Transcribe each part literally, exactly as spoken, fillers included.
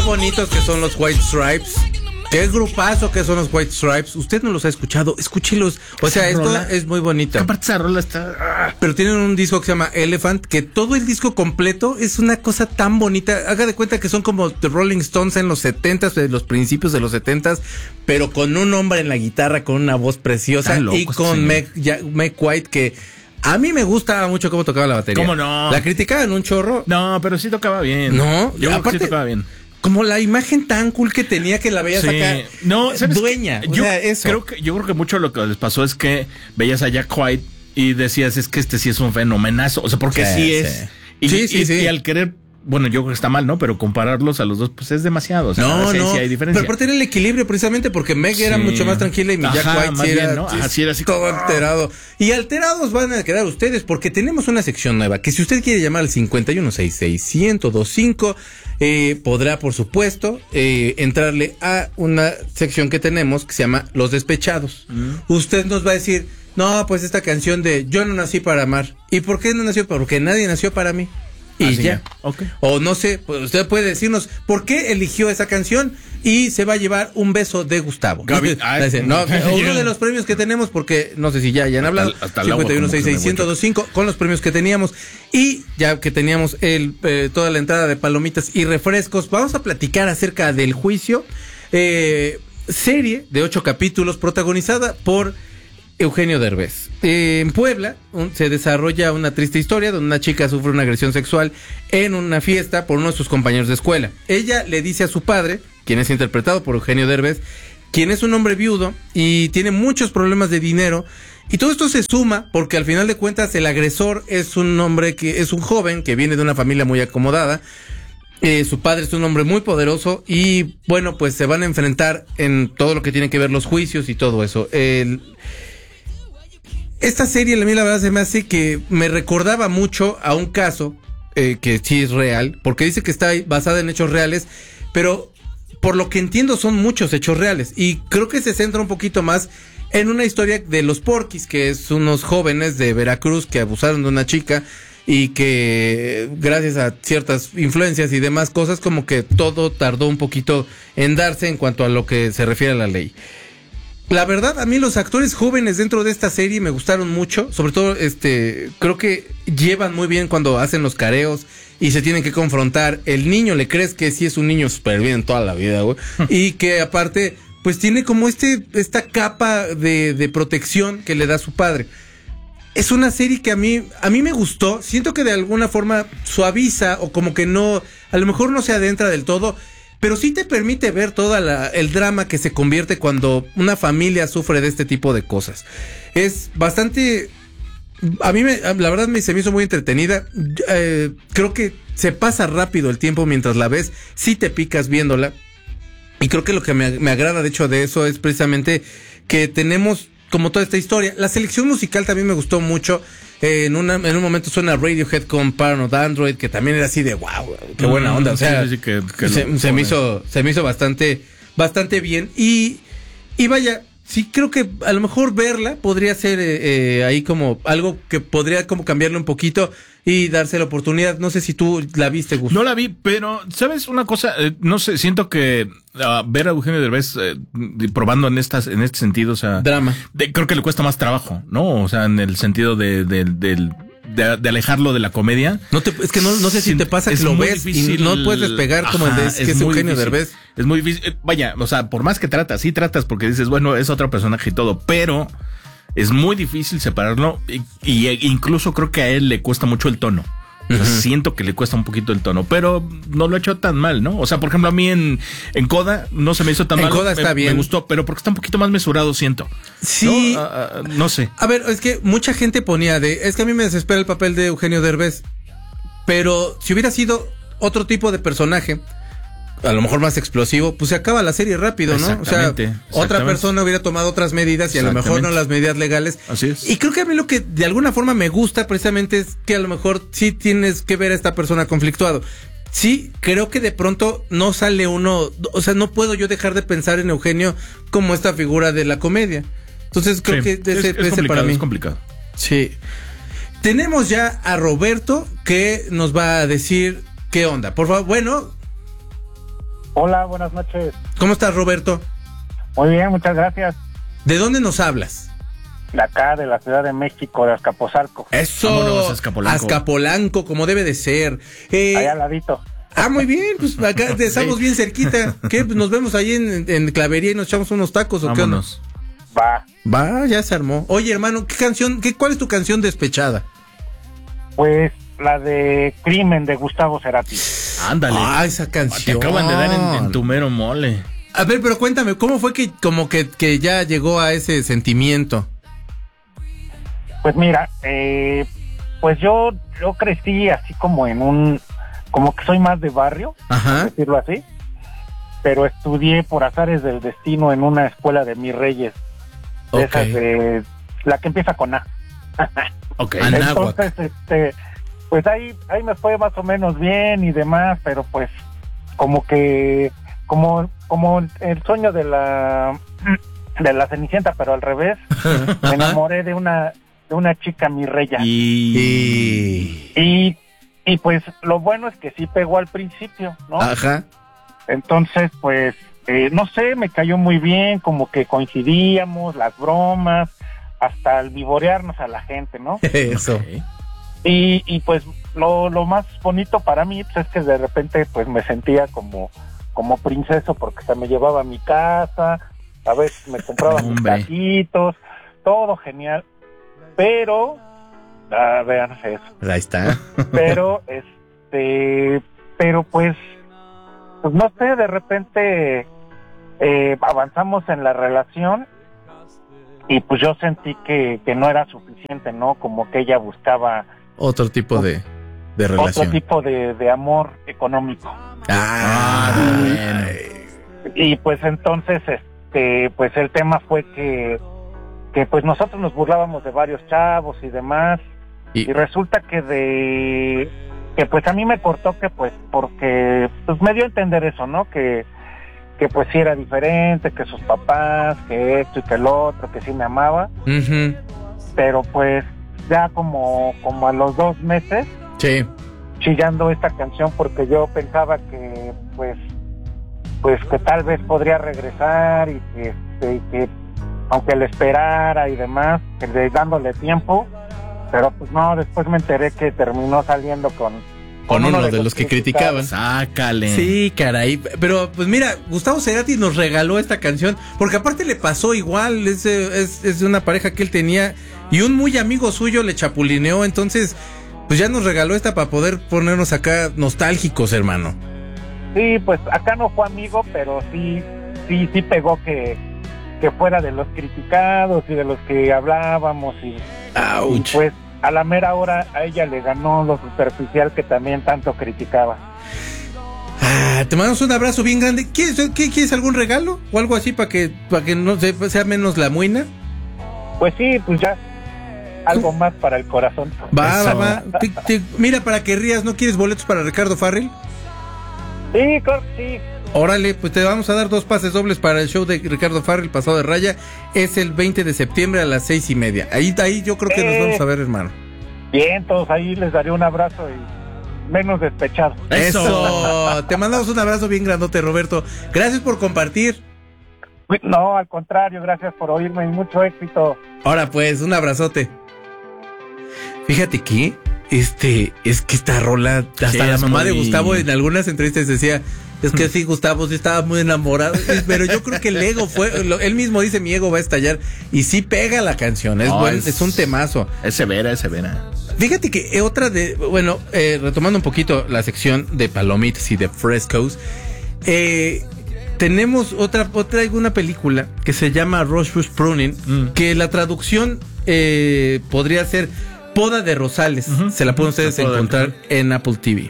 bonitos que son los White Stripes. Qué grupazo que son los White Stripes. Usted no los ha escuchado, escúchelos. O sea, esto rola, es muy bonita. Aparte esa rola está... Pero tienen un disco que se llama Elephant, que todo el disco completo es una cosa tan bonita. Haga de cuenta que son como The Rolling Stones en los setentas, de los principios de los setentas, pero con un hombre en la guitarra, con una voz preciosa, y con Meg, ya, Meg White, que a mí me gusta mucho cómo tocaba la batería. ¿Cómo no? La criticaban un chorro. No, pero sí tocaba bien. No, yo aparte, creo que sí tocaba bien. Como la imagen tan cool que tenía, que la veías sí. acá no, ¿sabes dueña. Yo, o sea, eso. Creo que, yo creo que mucho lo que les pasó es que veías a Jack White y decías, es que este sí es un fenomenazo. O sea, porque sí, sí es. Sí. Y, sí, sí, y, sí. y al querer, bueno, yo creo que está mal, ¿no? Pero compararlos a los dos, pues es demasiado. O sea, no, sí, no. sí hay diferencia. Pero por tener el equilibrio, precisamente, porque Meg sí. era mucho más tranquila y mi Jack White sí era, bien, ¿no? Ajá, sí era así todo como... alterado. Y alterados van a quedar ustedes, porque tenemos una sección nueva, que si usted quiere llamar al cincuenta y uno sesenta y seis, ciento veinticinco, eh, podrá, por supuesto, eh, entrarle a una sección que tenemos que se llama Los Despechados. Mm. Usted nos va a decir, no, pues esta canción de Yo no nací para amar. ¿Y por qué no nació? Porque nadie nació para mí. Y Así ya. Okay. O no sé, pues usted puede decirnos por qué eligió esa canción y se va a llevar un beso de Gustavo. Gaby, ay, no, uno de los premios que tenemos, porque no sé si ya hayan hablado, hasta cincuenta y uno sesenta y seis, ciento veinticinco, con los premios que teníamos. Y ya que teníamos el eh, toda la entrada de palomitas y refrescos, vamos a platicar acerca del juicio. Eh, serie de ocho capítulos protagonizada por Eugenio Derbez. Eh, en Puebla un, se desarrolla una triste historia donde una chica sufre una agresión sexual en una fiesta por uno de sus compañeros de escuela. Ella le dice a su padre, quien es interpretado por Eugenio Derbez, quien es un hombre viudo y tiene muchos problemas de dinero, y todo esto se suma porque al final de cuentas el agresor es un hombre que es un joven que viene de una familia muy acomodada. Eh, su padre es un hombre muy poderoso y bueno, pues se van a enfrentar en todo lo que tiene que ver los juicios y todo eso. El Esta serie, a mí la verdad se me hace que me recordaba mucho a un caso eh, que sí es real, porque dice que está basada en hechos reales, pero por lo que entiendo son muchos hechos reales, y creo que se centra un poquito más en una historia de los Porquis, que es unos jóvenes de Veracruz que abusaron de una chica y que gracias a ciertas influencias y demás cosas, como que todo tardó un poquito en darse en cuanto a lo que se refiere a la ley. La verdad, a mí los actores jóvenes dentro de esta serie me gustaron mucho, sobre todo, este, creo que llevan muy bien cuando hacen los careos y se tienen que confrontar. El niño, le crees que sí es un niño súper bien toda la vida, güey, y que aparte, pues tiene como este, esta capa de, de protección que le da su padre. Es una serie que a mí, a mí me gustó, siento que de alguna forma suaviza o como que no, a lo mejor no se adentra del todo, pero sí te permite ver todo el drama que se convierte cuando una familia sufre de este tipo de cosas. Es bastante... A mí, me, la verdad, me, se me hizo muy entretenida. Eh, creo que se pasa rápido el tiempo mientras la ves. Sí te picas viéndola. Y creo que lo que me, me agrada, de hecho, de eso es precisamente que tenemos como toda esta historia. La selección musical también me gustó mucho. Eh, en, una, en un momento suena Radiohead con Paranoid Android, que también era así de wow, qué buena onda. O sea, sí, sí, que, que se, se me hizo, se me hizo bastante, bastante bien. Y, y vaya, sí creo que a lo mejor verla podría ser eh, eh, ahí como algo que podría como cambiarle un poquito y darse la oportunidad. No sé si tú la viste, Gus. No la vi, pero ¿sabes una cosa? Eh, no sé, siento que uh, ver a Eugenio Derbez eh, probando en estas, en este sentido, o sea, drama. De, creo que le cuesta más trabajo, ¿no? O sea, en el sentido de, de, de, de, de alejarlo de la comedia. No te, es que no, no sé si te pasa que lo ves difícil, y no puedes despegar. Ajá, como el de, es, que es Eugenio difícil. Derbez. Es muy difícil. Vaya, o sea, por más que tratas, sí tratas porque dices, bueno, es otro personaje y todo, pero es muy difícil separarlo y, y incluso creo que a él le cuesta mucho el tono. O sea, uh-huh. Siento que le cuesta un poquito el tono, pero no lo ha hecho tan mal, ¿no? O sea, por ejemplo, a mí en, en Coda no se me hizo tan en mal. En Coda está me, bien. Me gustó, pero porque está un poquito más mesurado, siento. Sí. No, uh, uh, no sé. A ver, es que mucha gente ponía de... Es que a mí me desespera el papel de Eugenio Derbez, pero si hubiera sido otro tipo de personaje, a lo mejor más explosivo, pues se acaba la serie rápido, ¿no? O sea, otra persona hubiera tomado otras medidas y a lo mejor no las medidas legales. Así es. Y creo que a mí lo que de alguna forma me gusta precisamente es que a lo mejor sí tienes que ver a esta persona conflictuado. Sí, creo que de pronto no sale uno, o sea, no puedo yo dejar de pensar en Eugenio como esta figura de la comedia. Entonces creo sí, que ese, es, es ese para mí es complicado. Sí. Tenemos ya a Roberto que nos va a decir qué onda. Por favor, bueno... Hola, buenas noches. ¿Cómo estás, Roberto? Muy bien, muchas gracias. ¿De dónde nos hablas? De acá, de la Ciudad de México, de Azcapotzalco. Eso, Vámonos a Azcapolanco. Azcapolanco, como debe de ser. Eh, Allá al ladito. Ah, muy bien, pues acá estamos Sí. bien cerquita. ¿Qué? Pues nos vemos ahí en, en Clavería y nos echamos unos tacos, ¿o Vámonos. Va. qué onda? Va, ya se armó. Oye, hermano, ¿qué canción, qué, cuál es tu canción despechada? Pues la de Crimen de Gustavo Cerati. Ándale. Ah, esa Te canción. acaban de dar en, en tu mero mole. A ver, pero cuéntame, ¿cómo fue que como que, que ya llegó a ese sentimiento? Pues mira, eh, pues yo, yo crecí así como en un, como que soy más de barrio, Ajá. por decirlo así, pero estudié por azares del destino en una escuela de mis reyes, de Ok. esas de, la que empieza con A. Ok. Anáhuac. Entonces, este, pues ahí, ahí me fue más o menos bien y demás, pero pues como que, como, como el sueño de la, de la Cenicienta, pero al revés, me enamoré de una, de una chica mirreya. Y... Y... Y, y pues lo bueno es que sí pegó al principio, ¿no? Ajá. Entonces, pues, eh, no sé, me cayó muy bien, como que coincidíamos, las bromas, hasta el vivorearnos a la gente, ¿no? Eso. Ok. Y, y pues lo, lo más bonito para mí pues, es que de repente pues me sentía como, como princeso porque se me llevaba a mi casa, a veces me compraba mis Hombre. taquitos, todo genial, pero, a ver, eso, Ahí está. pero, este, pero pues, pues no sé, de repente eh, avanzamos en la relación y pues yo sentí que, que no era suficiente, ¿no? Como que ella buscaba Otro tipo de, de relación. otro tipo de, de amor económico. Ah, Ah, bueno. Y pues entonces, este, pues el tema fue que, que pues nosotros nos burlábamos de varios chavos y demás, Y- y resulta que de, que pues a mí me cortó que pues, porque, pues me dio a entender eso, ¿no? Que, que pues sí era diferente, que sus papás, que esto y que el otro, que sí me amaba, Ujú. pero pues ya como, como a los dos meses, Sí. chillando esta canción porque yo pensaba que pues pues que tal vez podría regresar y que, este, y que aunque le esperara y demás, que le, dándole tiempo, pero pues no, después me enteré que terminó saliendo con Con uno de los que criticaban. Sácale. Sí, caray. Pero, pues mira, Gustavo Cerati nos regaló esta canción, porque aparte le pasó igual, es, eh, es, es de una pareja que él tenía, y un muy amigo suyo le chapulineó, entonces, pues ya nos regaló esta para poder ponernos acá nostálgicos, hermano. Sí, pues acá no fue amigo, pero sí, sí, sí pegó que, que fuera de los criticados y de los que hablábamos y, y Ouch. pues a la mera hora a ella le ganó lo superficial que también tanto criticaba. Ah, te mandamos un abrazo bien grande. ¿Quieres, qué, ¿quieres algún regalo o algo así para que, para que no se- sea menos la muina? Pues sí, pues ya algo más para el corazón. Va, Eso. va, va. Te- te- mira, para que rías, ¿no quieres boletos para Ricardo Farrell? Sí, claro que sí. Órale, pues te vamos a dar dos pases dobles para el show de Ricardo Farrell pasado de raya. Es el veinte de septiembre a las seis y media. Ahí, ahí yo creo que nos Eh. vamos a ver, hermano. Bien, todos ahí les daré un abrazo y menos despechado. Eso. Te mandamos un abrazo bien grandote, Roberto. Gracias por compartir. No, al contrario, gracias por oírme y mucho éxito. Ahora pues, un abrazote. Fíjate que, este, es que esta rola, hasta Sí, la es mamá de muy- Gustavo en algunas entrevistas decía, es que sí, Gustavo sí estaba muy enamorado, pero yo creo que el ego fue, lo- él mismo dice, mi ego va a estallar, y sí pega la canción, es, No, buen- es- es un temazo. Es severa, es severa. Fíjate que otra de, bueno, eh, retomando un poquito la sección de palomitas y de frescos, eh, tenemos otra, otra, una película que se llama Rosebush Pruning, Mm. que la traducción eh, podría ser Poda de Rosales. Ujú. Se la pueden ustedes La poda de encontrar en Apple T V.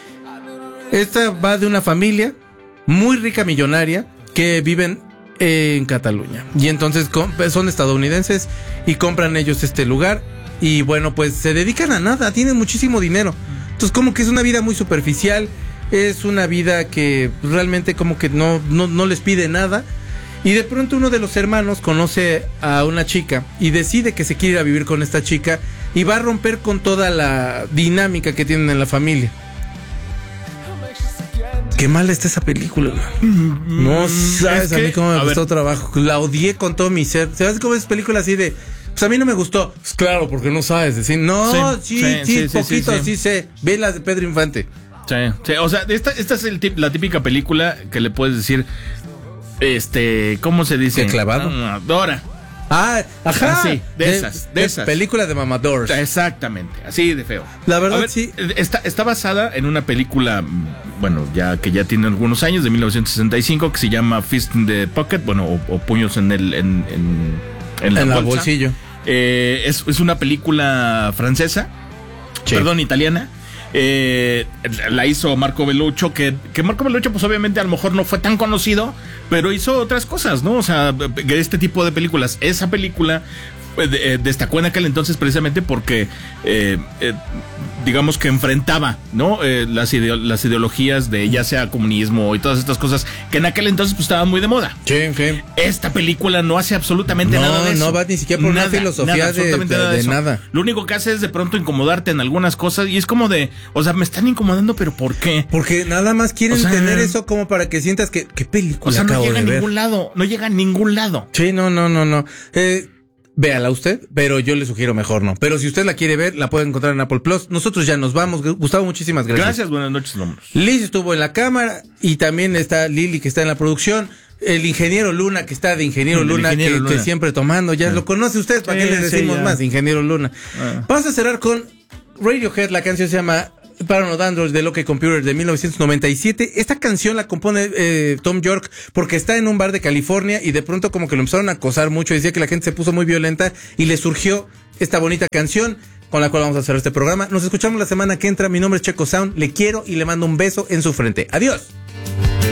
Esta va de una familia muy rica, millonaria, que viven en Cataluña. Y entonces com- son estadounidenses y compran ellos este lugar. Y bueno, pues se dedican a nada, tienen muchísimo dinero. Entonces como que es una vida muy superficial, es una vida que realmente como que no, no, no les pide nada. Y de pronto uno de los hermanos conoce a una chica y decide que se quiere ir a vivir con esta chica y va a romper con toda la dinámica que tienen en la familia. qué mala está esa película. Mm, no sabes es que, a mí cómo me gustó ver. trabajo. La odié con todo mi ser. ¿Sabes cómo es película así de... Pues a mí no me gustó. Pues claro, porque no sabes decir. No, sí, sí, sí, sí, sí poquito, sí, sí. sí sé. Ve las de Pedro Infante. Sí, sí. O sea, esta, esta es el tip, la típica película que le puedes decir... Este, ¿cómo se dice? ¿Qué clavado? Dora. Ah, ajá. Sí, de, de esas, de, de esas. Película de mamadores. Exactamente, así de feo. La verdad, ver, sí. Está, está basada en una película, bueno, ya que ya tiene algunos años, de mil novecientos sesenta y cinco, que se llama Fist in the Pocket, bueno, o, o Puños en el en, en, en la en bolsa. el bolsillo. Eh, es, es una película francesa, sí. perdón, italiana. Eh, la hizo Marco Belluccio, que, que Marco Belluccio pues obviamente a lo mejor no fue tan conocido, pero hizo otras cosas, ¿no? O sea, este tipo de películas. Esa película eh, destacó en aquel entonces precisamente porque eh, eh, digamos que enfrentaba, ¿no? Eh, las, ideo- las ideologías de ya sea comunismo y todas estas cosas que en aquel entonces pues estaban muy de moda. Sí, sí. Esta película no hace absolutamente no, nada de eso. No va ni siquiera por nada, una filosofía nada, de, de, nada de, de nada. Lo único que hace es de pronto incomodarte en algunas cosas y es como de, o sea, me están incomodando, pero ¿por qué? Porque nada más quieren o sea, tener eso como para que sientas que qué película. O sea, no acabo llega de a ver. ningún lado, no llega a ningún lado. Sí, no, no, no, no. Eh, Véala usted, pero yo le sugiero mejor no. Pero si usted la quiere ver, la puede encontrar en Apple Plus. Nosotros ya nos vamos. Gustavo, muchísimas gracias. Gracias, buenas noches, vámonos. Liz estuvo en la cámara y también está Lili, que está en la producción. El ingeniero Luna, que está de ingeniero el Luna, ingeniero que, Luna. que siempre tomando. Ya ah. lo conoce usted, ¿para sí, qué le decimos sí, más? Ingeniero Luna. Ah. Vamos a cerrar con Radiohead. La canción se llama Paranoid Android de OK Computer de mil novecientos noventa y siete. Esta canción la compone eh, Tom York porque está en un bar de California y de pronto como que lo empezaron a acosar mucho. Decía que la gente se puso muy violenta y le surgió esta bonita canción con la cual vamos a hacer este programa. Nos escuchamos la semana que entra. Mi nombre es Checo Sound. Le quiero y le mando un beso en su frente. Adiós.